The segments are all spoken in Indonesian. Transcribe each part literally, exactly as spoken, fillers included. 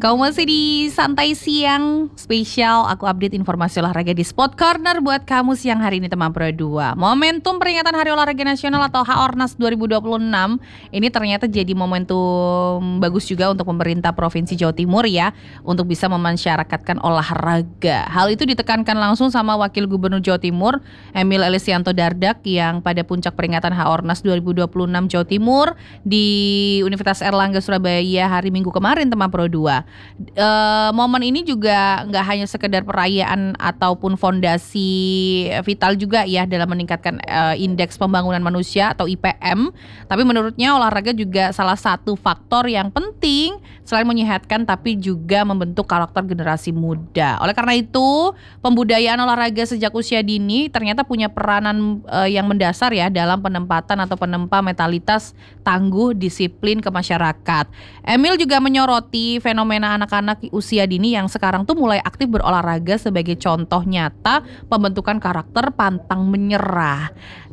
Kau masih di Santai Siang spesial, aku update informasi olahraga di Sport Corner buat kamu siang hari ini teman Pro dua. Momentum peringatan Hari Olahraga Nasional atau H-Ornas dua ribu dua puluh enam ini ternyata jadi momentum bagus juga untuk pemerintah Provinsi Jawa Timur ya, untuk bisa memasyarakatkan olahraga. Hal itu ditekankan langsung sama Wakil Gubernur Jawa Timur Emil Elisianto Dardak yang pada puncak peringatan H-Ornas dua ribu dua puluh enam Jawa Timur di Universitas Airlangga Surabaya hari Minggu kemarin teman Pro dua. Uh, momen ini juga nggak hanya sekedar perayaan ataupun fondasi vital juga ya dalam meningkatkan uh, indeks pembangunan manusia atau I P M, tapi menurutnya olahraga juga salah satu faktor yang penting selain menyehatkan tapi juga membentuk karakter generasi muda. Oleh karena itu pembudayaan olahraga sejak usia dini ternyata punya peranan uh, yang mendasar ya dalam penempatan atau penempa mentalitas tangguh disiplin ke masyarakat. Emil juga menyoroti fenomena anak-anak usia dini yang sekarang tuh mulai aktif berolahraga sebagai contoh nyata pembentukan karakter pantang menyerah.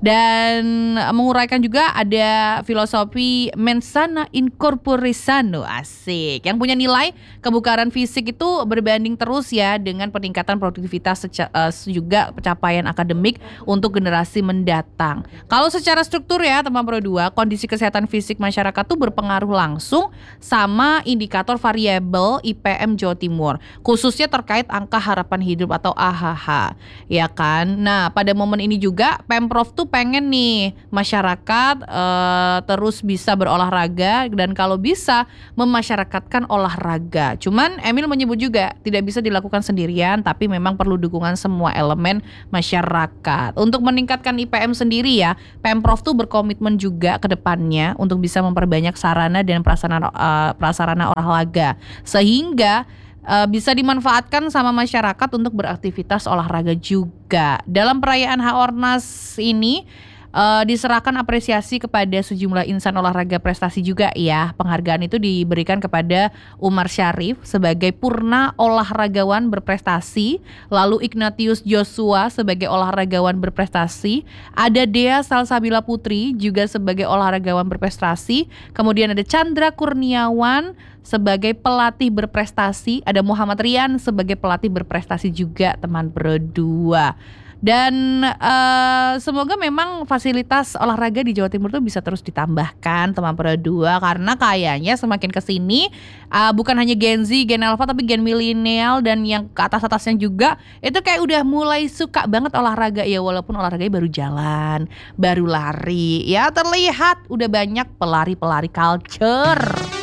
Dan menguraikan juga ada filosofi mens sana in corpore sano, asik, yang punya nilai kebugaran fisik itu berbanding terus ya dengan peningkatan produktivitas seca- uh, juga pencapaian akademik untuk generasi mendatang. Kalau secara struktur ya teman Pro dua, kondisi kesehatan fisik masyarakat tuh berpengaruh langsung sama indikator variabel I P M Jawa Timur, khususnya terkait angka harapan hidup atau A H H, ya kan. Nah, pada momen ini juga Pemprov tuh pengen nih masyarakat uh, terus bisa berolahraga dan kalau bisa memasyarakatkan olahraga. Cuman Emil menyebut juga tidak bisa dilakukan sendirian, tapi memang perlu dukungan semua elemen masyarakat. Untuk meningkatkan I P M sendiri ya, Pemprov tuh berkomitmen juga ke depannya untuk bisa memperbanyak sarana dan prasarana uh, prasarana olahraga sehingga uh, bisa dimanfaatkan sama masyarakat untuk beraktivitas olahraga juga. Dalam perayaan H-Ornas ini Uh, diserahkan apresiasi kepada sejumlah insan olahraga prestasi juga ya. Penghargaan itu diberikan kepada Umar Syarif sebagai purna olahragawan berprestasi, lalu Ignatius Joshua sebagai olahragawan berprestasi, ada Dea Salsabila Putri juga sebagai olahragawan berprestasi, kemudian ada Chandra Kurniawan sebagai pelatih berprestasi, ada Muhammad Rian sebagai pelatih berprestasi juga teman Pro dua. Dan uh, semoga memang fasilitas olahraga di Jawa Timur tuh bisa terus ditambahkan teman Pro dua, karena kayaknya semakin kesini uh, bukan hanya Gen Z, Gen Alpha, tapi Gen milenial dan yang ke atas-atasnya juga itu kayak udah mulai suka banget olahraga ya, walaupun olahraganya baru jalan, baru lari ya, terlihat udah banyak pelari-pelari culture.